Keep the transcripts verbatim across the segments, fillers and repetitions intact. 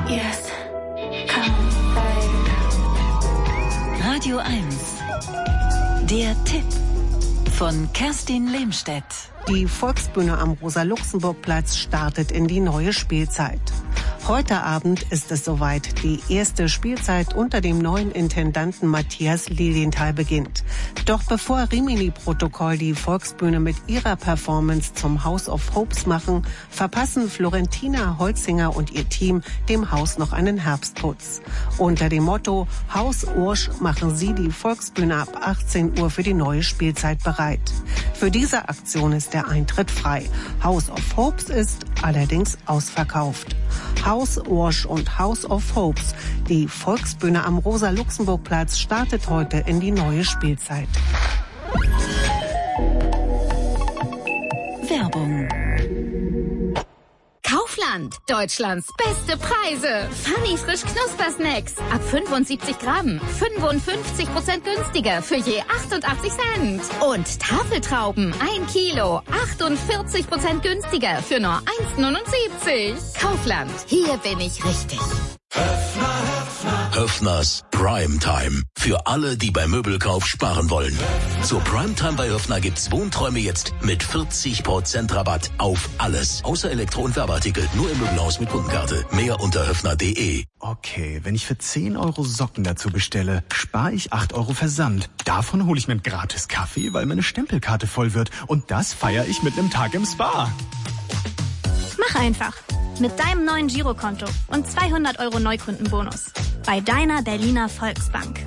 Yes, come Radio eins. Der Tipp von Kerstin Lehmstedt. Die Volksbühne am Rosa-Luxemburg-Platz startet in die neue Spielzeit. Heute Abend ist es soweit. Die erste Spielzeit unter dem neuen Intendanten Matthias Lilienthal beginnt. Doch bevor Rimini Protokoll die Volksbühne mit ihrer Performance zum House of Hopes machen, verpassen Florentina Holzinger und ihr Team dem Haus noch einen Herbstputz. Unter dem Motto Haus Ursch machen sie die Volksbühne ab achtzehn Uhr für die neue Spielzeit bereit. Für diese Aktion ist der Eintritt frei. House of Hopes ist allerdings ausverkauft. Haus Ursch und House of Hopes. Die Volksbühne am Rosa-Luxemburg-Platz startet heute in die neue Spielzeit. Werbung. Kaufland, Deutschlands beste Preise. Funny frisch Knuspersnacks ab fünfundsiebzig Gramm, fünfundfünfzig Prozent günstiger für je achtundachtzig Cent. Und Tafeltrauben, ein Kilo, achtundvierzig Prozent günstiger für nur eins neunundsiebzig. Kaufland, hier bin ich richtig. Höffners Primetime. Für alle, die beim Möbelkauf sparen wollen. Zur Primetime bei Höffner gibt's Wohnträume jetzt mit vierzig Prozent Rabatt auf alles. Außer Elektro- und Werbeartikel. Nur im Möbelhaus mit Kundenkarte. Mehr unter höffner punkt de. Okay, wenn ich für zehn Euro Socken dazu bestelle, spare ich acht Euro Versand. Davon hole ich mir einen gratis Kaffee, weil meine Stempelkarte voll wird. Und das feiere ich mit einem Tag im Spa. Mach einfach. Mit deinem neuen Girokonto und zweihundert Euro Neukundenbonus. Bei deiner Berliner Volksbank.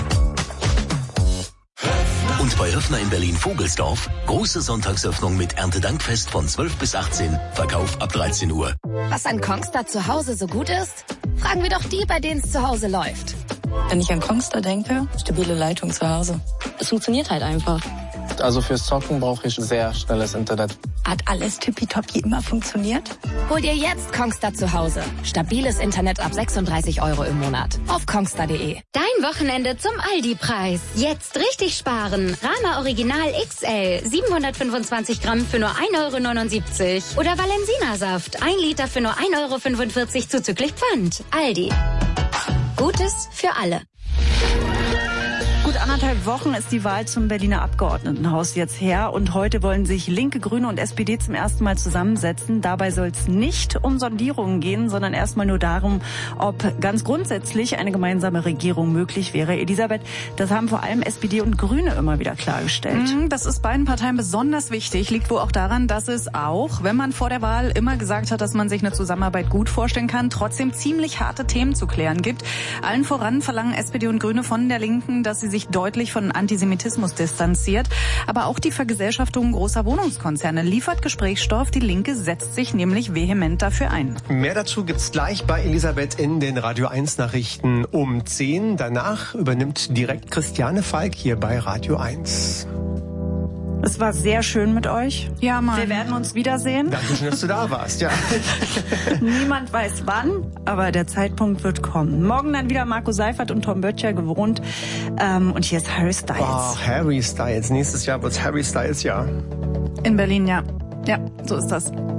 Und bei Höffner in Berlin-Vogelsdorf, große Sonntagsöffnung mit Erntedankfest von zwölf bis achtzehn, Verkauf ab dreizehn Uhr. Was an Kongstar zu Hause so gut ist? Fragen wir doch die, bei denen es zu Hause läuft. Wenn ich an Kongstar denke, stabile Leitung zu Hause. Es funktioniert halt einfach. Also fürs Zocken brauche ich sehr schnelles Internet. Hat alles tippitoppi immer funktioniert? Hol dir jetzt Kongstar zu Hause. Stabiles Internet ab sechsunddreißig Euro im Monat. Auf kongstar punkt de. Dein Wochenende zum Aldi-Preis. Jetzt richtig sparen. Rama Original X L. siebenhundertfünfundzwanzig Gramm für nur ein Euro neunundsiebzig. Oder Valensina-Saft. ein Liter für nur ein Euro fünfundvierzig zuzüglich Pfand. Aldi. Gutes für alle. Gut anderthalb Wochen ist die Wahl zum Berliner Abgeordnetenhaus jetzt her und heute wollen sich Linke, Grüne und S P D zum ersten Mal zusammensetzen. Dabei soll es nicht um Sondierungen gehen, sondern erstmal nur darum, ob ganz grundsätzlich eine gemeinsame Regierung möglich wäre. Elisabeth, das haben vor allem S P D und Grüne immer wieder klargestellt. Das ist beiden Parteien besonders wichtig, liegt wohl auch daran, dass es auch, wenn man vor der Wahl immer gesagt hat, dass man sich eine Zusammenarbeit gut vorstellen kann, trotzdem ziemlich harte Themen zu klären gibt. Allen voran verlangen S P D und Grüne von der Linken, dass sie sich deutlich von Antisemitismus distanziert. Aber auch die Vergesellschaftung großer Wohnungskonzerne liefert Gesprächsstoff. Die Linke setzt sich nämlich vehement dafür ein. Mehr dazu gibt's gleich bei Elisabeth in den Radio eins Nachrichten um zehn. Danach übernimmt direkt Christiane Falk hier bei Radio eins. Es war sehr schön mit euch. Ja, Mann. Wir werden uns wiedersehen. Dankeschön, dass du da warst, ja. Niemand weiß wann, aber der Zeitpunkt wird kommen. Morgen dann wieder Marco Seifert und Tom Böttcher gewohnt. Ähm, und hier ist Harry Styles. Oh, Harry Styles. Nächstes Jahr wird's Harry Styles Jahr. In Berlin, ja. Ja, so ist das.